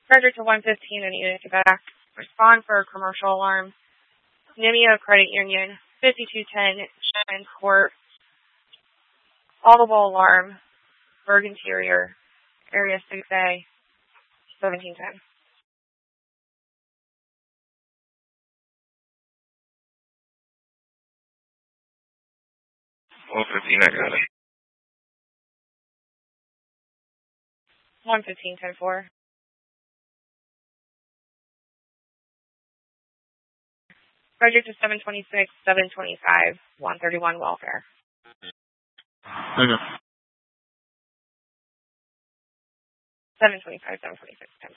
Frederick to 115 and unit to back. Respond for a commercial alarm. Nimio Credit Union, 5210 Shannon Court. Audible alarm. Berg Interior, Area 6A, 1710. 115, I got it. 115, 10-4. Frederick to 726, 725, 131 welfare. Okay. 725, 726, 10.